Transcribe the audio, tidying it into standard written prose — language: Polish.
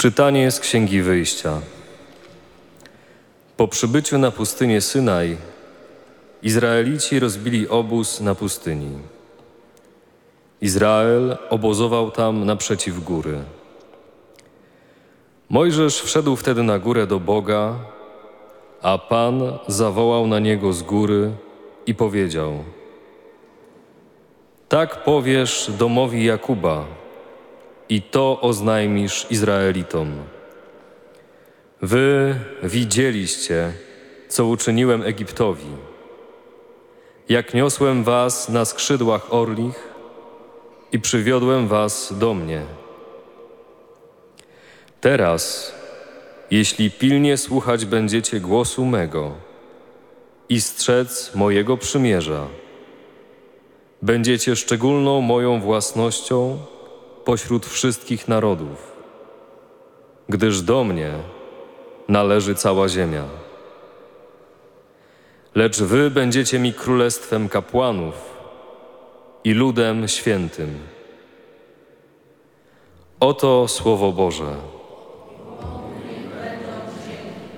Czytanie z Księgi Wyjścia. Po przybyciu na pustynię Synaj, Izraelici rozbili obóz na pustyni. Izrael obozował tam naprzeciw góry. Mojżesz wszedł wtedy na górę do Boga, a Pan zawołał na niego z góry i powiedział: tak powiesz domowi Jakuba i to oznajmisz Izraelitom. Wy widzieliście, co uczyniłem Egiptowi, jak niosłem was na skrzydłach orlich i przywiodłem was do mnie. Teraz, jeśli pilnie słuchać będziecie głosu mego i strzec mojego przymierza, będziecie szczególną moją własnością pośród wszystkich narodów, gdyż do mnie należy cała ziemia. Lecz wy będziecie mi królestwem kapłanów i ludem świętym. Oto Słowo Boże.